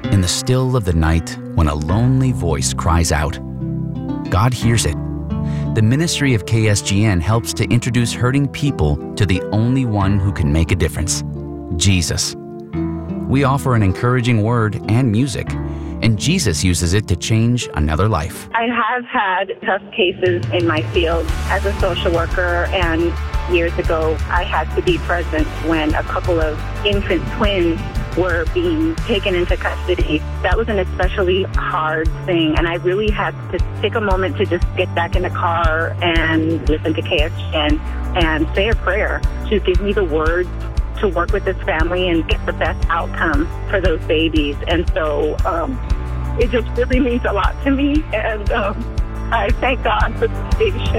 In the still of the night, when a lonely voice cries out, God hears it. The ministry of KSGN helps to introduce hurting people to the only one who can make a difference, Jesus. We offer an encouraging word and music, and Jesus uses it to change another life. I have had tough cases in my field as a social worker, and years ago I had to be present when a couple of infant twins were being taken into custody. That was an especially hard thing, and I really had to take a moment to just get back in the car and listen to KSGN and say a prayer to give me the words to work with this family and get the best outcome for those babies. And so it just really means a lot to me, and I thank God for the station.